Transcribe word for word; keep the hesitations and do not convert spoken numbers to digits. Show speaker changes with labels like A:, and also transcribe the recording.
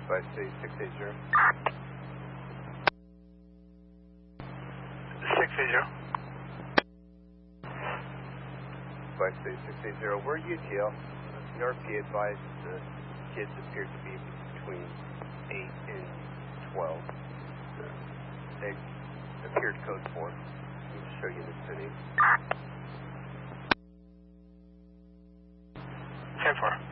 A: five six six eight zero.
B: six eight zero.
A: five six six eight zero. We're U T L. N R P advised the kids appeared to be between eight and twelve. They appeared code four. Let me show you the city.
B: ten four.